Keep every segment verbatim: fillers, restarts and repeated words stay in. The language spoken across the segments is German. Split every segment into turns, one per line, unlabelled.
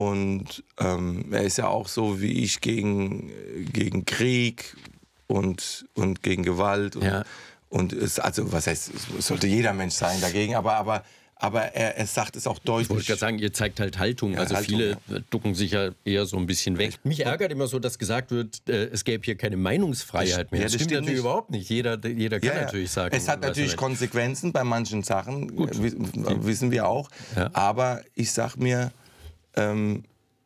Und ähm, er ist ja auch so wie ich gegen, gegen Krieg und, und gegen Gewalt. Und,
Ja.
und es, also was heißt, es sollte jeder Mensch sein dagegen, aber, aber, aber er, er sagt es auch deutlich.
Ich wollte gerade sagen, ihr zeigt halt Haltung.
Ja,
also
Haltung,
viele
ja.
ducken sich ja eher so ein bisschen weg. Mich ärgert immer so, dass gesagt wird, äh, es gäbe hier keine Meinungsfreiheit mehr.
Ja,
das,
das
stimmt
stimmt
natürlich
nicht.
überhaupt nicht. Jeder, jeder kann
Ja, ja.
natürlich sagen.
Es hat
was er
natürlich
will.
Konsequenzen bei manchen Sachen,
Gut.
äh, wissen wir auch.
Ja.
Aber ich sag mir, ähm,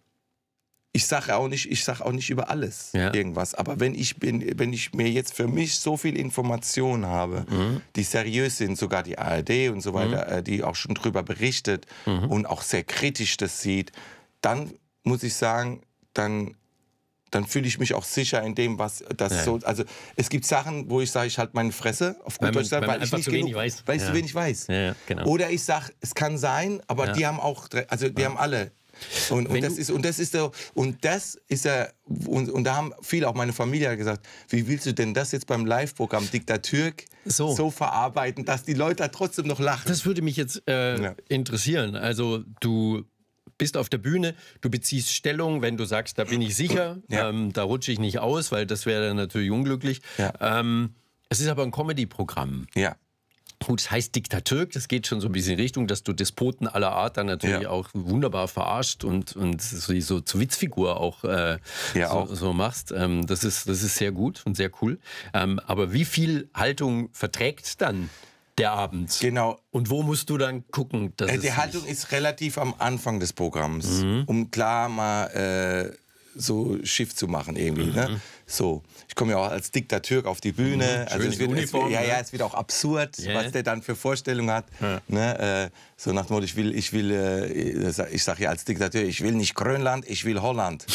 ich sage auch nicht, ich sag auch nicht über alles
Ja.
irgendwas. Aber wenn ich bin, wenn ich mir jetzt für mich so viel Informationen habe,
Mhm.
die seriös sind, sogar die A R D und so weiter, äh, die auch schon drüber berichtet
Mhm.
und auch sehr kritisch das sieht, dann muss ich sagen, dann dann fühle ich mich auch sicher in dem, was das
Ja.
so. Also es gibt Sachen, wo ich sage, ich halte meine Fresse auf
Weil
gut
man-
Deutsch, weil,
weil man
ich
einfach
nicht
zu wenig
genug,
weiß.
weil ich
Ja.
zu wenig weiß.
Ja, ja, genau.
Oder ich sage, es kann sein, aber
Ja.
die haben auch, also die haben alle. Und, und
Wenn
das
du-
ist und das ist so und das ist ja und, und da haben viele, auch meine Familie, gesagt, wie willst du denn das jetzt beim Live-Programm Diktatürk
So.
so. verarbeiten, dass die Leute da trotzdem noch lachen?
Das würde mich jetzt äh,
Ja.
interessieren. Also du bist auf der Bühne, du beziehst Stellung, wenn du sagst, da bin ich sicher,
Ja.
ähm, da rutsche ich nicht aus, weil das wäre dann natürlich unglücklich.
Ja.
Ähm, es ist aber ein Comedy-Programm.
Ja,
Gut, es heißt Diktatürk, das geht schon so ein bisschen in Richtung, dass du Despoten aller Art dann natürlich
Ja.
auch wunderbar verarscht und, und so, so zur Witzfigur auch, äh,
Ja,
so,
auch.
so machst. Ähm, das, ist, das ist sehr gut und sehr cool. Ähm, aber wie viel Haltung verträgt dann der Abend?
genau.
Und wo musst du dann gucken? Dass
Äh,
es
Die Haltung
nicht-
ist relativ am Anfang des Programms,
Mhm.
um klar mal äh, so Schiff zu machen irgendwie. Ne? So, ich komme ja auch als Diktatürk auf die Bühne.
Mhm.
Also
Schön
es
in
wird,
Uniform,
es, wird- ja,
ne?
ja, es wird auch absurd,
Ja.
was der dann für Vorstellungen hat.
Ja.
Ne? Äh, so nach dem Motto, ich will, ich will, äh, ich sage ja als Diktator, ich will nicht Grönland, ich will Holland.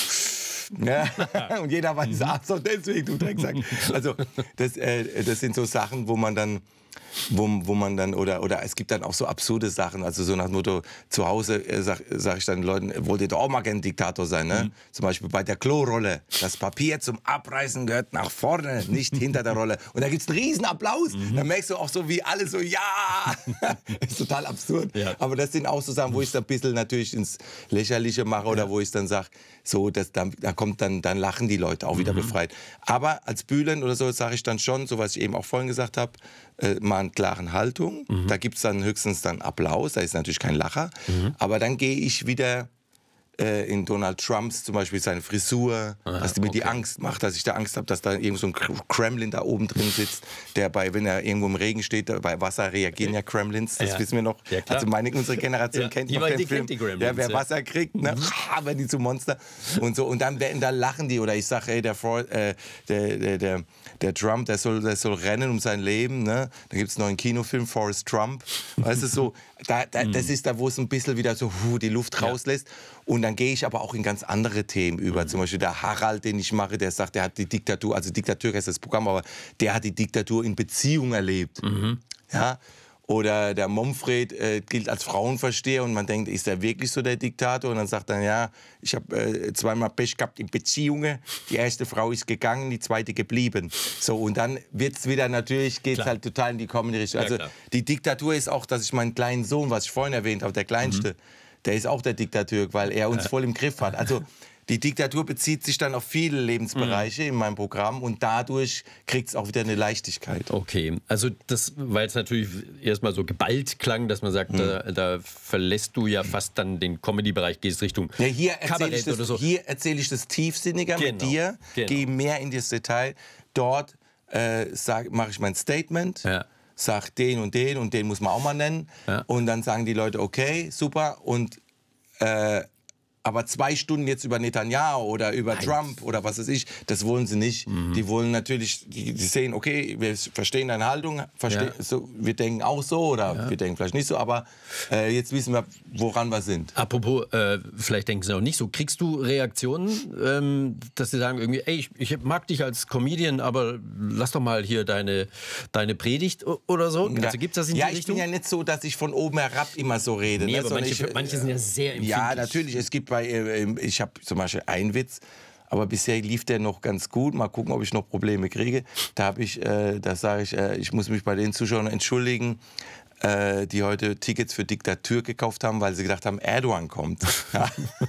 Ja, und jeder weiß, ach so, deswegen, du Drecksack. Also das, äh, das sind so Sachen, wo man dann, wo, wo man dann, oder, oder es gibt dann auch so absurde Sachen, also so nach dem Motto, zu Hause äh, sag, sag ich dann den Leuten, wollt ihr doch auch mal gerne Diktator sein, ne?
Mhm.
Zum Beispiel bei der Klorolle, das Papier zum Abreißen gehört nach vorne, nicht hinter der Rolle. Und da gibt's einen riesen Applaus,
Mhm.
dann merkst du auch so, wie alle so, ja, ist total absurd.
Ja.
Aber das sind auch so Sachen, wo ich es ein bisschen natürlich ins Lächerliche mache oder wo ich dann sage, so, dass dann, dann kommt dann, dann lachen die Leute auch wieder befreit. Aber als Bühlen oder so sage ich dann schon, so was ich eben auch vorhin gesagt habe, äh, mal einen klaren Haltung. Da gibt es dann höchstens dann Applaus, da ist natürlich kein Lacher. Aber dann gehe ich wieder äh, in Donald Trumps zum Beispiel seine Frisur, dass die mir die
okay.
Angst macht, dass ich da Angst habe, dass da irgend so ein Kremlin da oben drin sitzt, der bei, wenn er irgendwo im Regen steht, bei Wasser reagieren ja Kremlins, das
Ja.
wissen wir noch.
Ja, klar.
Also meine, unsere Generation
Ja,
kennt
die
noch
war-
den
die
Film.
kennt die Gremlins,
ja, wer
ja.
Wasser kriegt, ne, ah, werden die zu Monster und so. Und dann werden da lachen die oder ich sage, ey, der, Freud, äh, der, der, der, der Trump, der soll, der soll rennen um sein Leben. Ne? Da gibt es noch einen Kinofilm, Forrest Trump. Weißt du, so, da, da, das ist da, wo es ein bisschen wieder so huh, die Luft rauslässt. Und dann gehe ich aber auch in ganz andere Themen über. Zum Beispiel der Harald, den ich mache, der sagt, der hat die Diktatur, also Diktatur heißt das Programm, aber der hat die Diktatur in Beziehung erlebt. Ja. Oder der Momfred äh, gilt als Frauenversteher und man denkt, ist er wirklich so der Diktator? Und dann sagt er, ja, ich habe äh, zweimal Pech gehabt in Beziehungen. Die erste Frau ist gegangen, die zweite geblieben. So, und dann wird's wieder natürlich, geht's
Klar.
halt total in die Comedy-Richtung.
Ja,
Also
klar.
die Diktatur ist auch, dass ich meinen kleinen Sohn, was ich vorhin erwähnt habe, der Kleinste, der ist auch der Diktator, weil er uns voll im Griff hat. Also die Diktatur bezieht sich dann auf viele Lebensbereiche in meinem Programm und dadurch kriegt es auch wieder eine Leichtigkeit.
Okay, also das, weil es natürlich erstmal so geballt klang, dass man sagt, da, da verlässt du ja fast dann den Comedy-Bereich, gehst Richtung
Ja, hier erzähle
Kabarett
ich, das-
oder so.
hier erzähl ich das Tiefsinniger mit
Genau,
dir,
genau.
gehe mehr in das Detail. Dort äh, mache ich mein Statement,
Ja.
sag den und den und den muss man auch mal nennen.
Ja.
Und dann sagen die Leute, okay, super. Und äh, aber zwei Stunden jetzt über Netanyahu oder über Trump oder was weiß ich, das wollen sie nicht.
Mhm.
Die wollen natürlich, die, die sehen, okay, wir verstehen deine Haltung, verste
Ja.
so, wir denken auch so oder wir denken vielleicht nicht so, aber äh, jetzt wissen wir, woran wir sind.
Apropos, äh, vielleicht denken sie auch nicht so, kriegst du Reaktionen, ähm, dass sie sagen irgendwie, ey, ich, ich mag dich als Comedian, aber lass doch mal hier deine, deine Predigt o- oder so? Also gibt es das in
ja,
die
ich
Richtung?
bin ja nicht so, dass ich von oben herab immer so rede.
Nee,
ne,
aber
sondern
manche,
ich,
manche sind ja sehr empfindlich.
Ja, natürlich. Es gibt bei, äh, ich habe zum Beispiel einen Witz, aber bisher lief der noch ganz gut. Mal gucken, ob ich noch Probleme kriege. Da habe ich, äh, da sage ich, äh, ich muss mich bei den Zuschauern entschuldigen, äh, die heute Tickets für Diktatur gekauft haben, weil sie gedacht haben, Erdogan kommt. Ja.